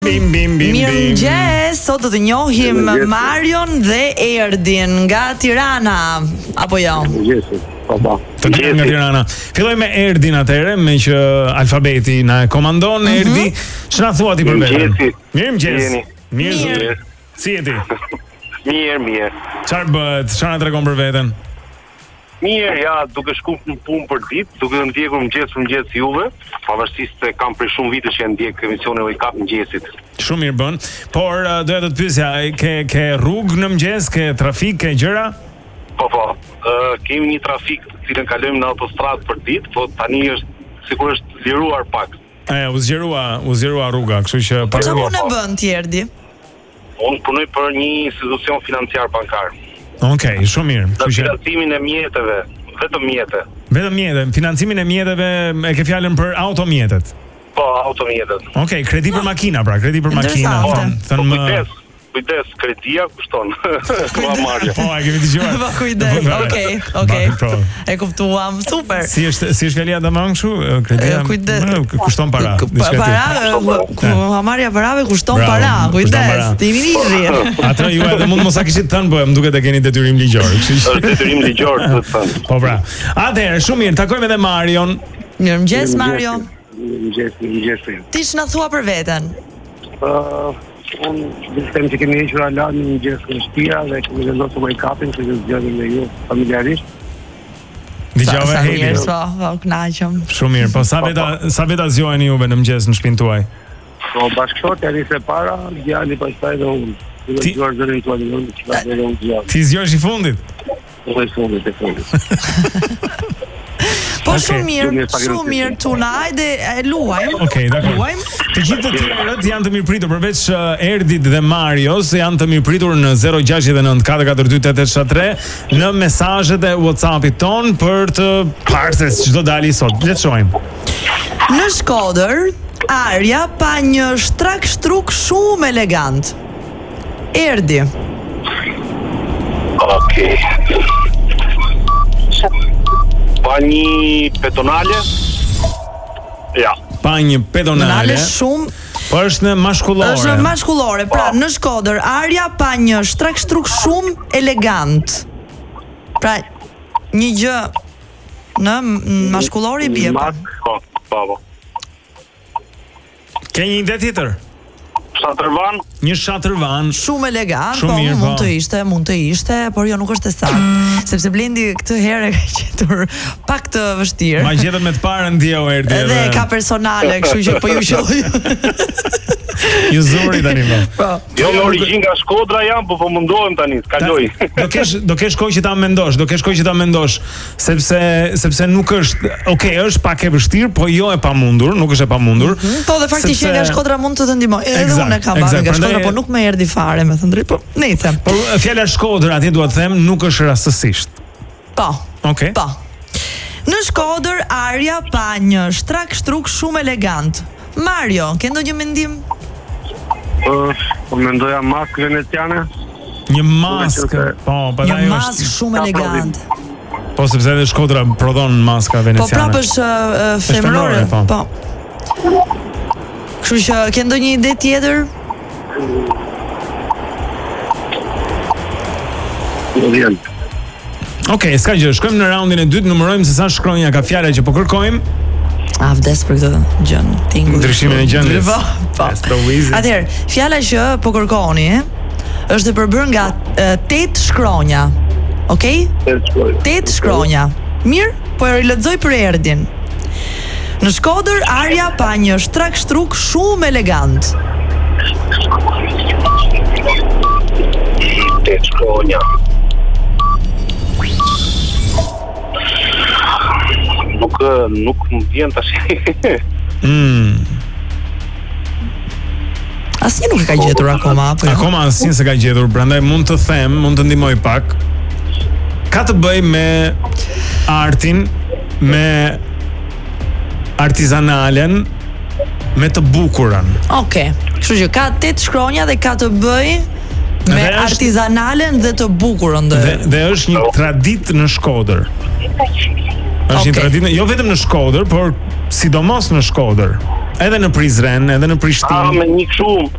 Mirëmëngjes, sot do të njohim Marion dhe Erdin nga Tirana, apo jo? Të gjithë nga Tirana. Filloj me Erdin atëherë, me që alfabeti na e komandon. Erdi, ç'na thua ti për veten? Mirëmëngjes. Mirë. Si je ti? Mirë. Çfarë bëhet? Çfarë na tregon për veten? Mirë, ja, duke shkuar në punë për ditë, duke ndjekur mëngjes juve, pavarësisht se kam për shumë vite që ndjek emisionin Wake Up mëngjesit. Shumë mirë bën. Por doja të të pyesja, ke rrugë në mëngjes, ke trafik, ke gjëra? Po, kemi një trafik të cilën kalojmë në autostradë për ditë, po tani është sigurisht liruar pak. U zgjerua rruga, kështu që Po çfarë punë bën ti Erdi? Unë punoj për një institucion financiar bankar. Okej, shumë mirë. Në financimin e mjeteve, vetëm mjete. Vetëm mjete, financimin e mjeteve, e ke fjalën për automjetet. Po, automjetet. Okej, kredi për makina, pra, kredi për makina. Kujdes, kredia kushton. Po, e kemi dëgjuar. Po, kujdes. Okej. E kuptuam, super. Si është fjalia domosdoshmë kështu? Kredia. Kujdes. Kushton para. Marrja parave kushton para. Kujdes. Ti vini. Atë ju edhe mund mos a kishit thënë, po më duket e keni detyrim ligjor. Është detyrim ligjor, do të thënë. Po pra. Atëherë, shumë mirë, takojmë edhe Marion. Mirëmëngjes Marion. Mirëmëngjes. Ti ç'na thua për veten? Unë disem që kemi hequr alarmin në mëngjes në shtëpia dhe kemi vendosur Wake Up-in që të zgjohemi me ju familjarisht. Dëgjova Heli. Po, kënaqem. Shumë mirë. Po sa veta zgjoheni juve në mëngjes në shtëpinë tuaj? Po bashkëshortja nisë para, djali pastaj dhe unë. Ti zgjuar zërin tuaj unë, çfarë do të zgjoj. Ti zgjohesh i fundit? Po i fundit. Po shumë mirë Tuna, hajde e luajmë. Okej, dakor. Të gjithë të tjerët janë të mirëpritur përveç Erdit dhe Marios, janë të mirëpritur në 069 442 873 në mesazhet e WhatsAppit ton për të parë se ç'do dali sot. Le të shohim. Në Shkodër, Arja pa një shtrak shtruk shumë elegant. Erdi. Okej. Pa një pedonale? Ja. Pa një pedonale shumë. Po është në mashkullore. Është në mashkullore. Pra në Shkodër, Arja pa një shtrak shtruk shumë elegant. Pra një gjë në mashkullore i bie. Po. Ke një ide tjetër? Shatërvan? Një shatërvan shumë elegant, shumë mirë, mund të ishte, por jo nuk është e saktë, sepse Blendi këtë herë ka gjetur pak të vështirë. Ma gjetët me të parën ndjeu Erdi. Edhe ka personale, kështu që po ju shoh. Ju zuri tani po. Jo, në origjinë nga Shkodra jam, po mundohem tani, kaloj. Do kesh kohë që ta mendosh, sepse nuk është, është pak e vështirë, po jo e pamundur, nuk është e pamundur. Po dhe faktikisht që nga Shkodra mund të ndihmoj. Edhe unë kam marrë nga Shkodra, po nuk më erdhi fare, me thënë drejt, po nejse. Por fjala Shkodër atje dua të them nuk është rastësisht. Po. Okej. Po. Në Shkodër Arja pa një shtrak shtruk shumë elegant. Mario, ke ndonjë mendim? Po mendoja maskë veneciane. Një maskë, një maskë shumë elegant. Po sepse edhe Shkodra prodhon maska veneciane. Po prapë është femërore. Po. Kështu që ke ndonjë ide tjetër? Okej, s'ka gjë, shkojmë në raundin e dytë, numërojmë se sa shkronja ka fjala që po kërkojmë. Vdes për këtë gjën, tingull. Ndryshimin e gjendjes. Po. Atëherë, fjala që po kërkoni është e përbërë nga 8 shkronja. Okej? 8 shkronja. Mirë, po e rilexoj për Erdin. Në Shkodër Arja pa një shtrak shtruk shumë elegant. 8 shkronja. Nuk më vjen tash. Asnjë nuk e ka gjetur akoma, apo jo? Akoma asnjë s'e ka gjetur, prandaj mund të them, mund të ndihmoj pak. Ka të bëj me artin, me artizanalen, me të bukurën. Okej. Kështu që ka 8 shkronja dhe ka të bëj me artizanalen dhe të bukurën. Dhe është një traditë në Shkodër. Është një traditë, jo vetëm në Shkodër, por sidomos në Shkodër. Edhe në Prizren, edhe në Prishtinë. Me një kështu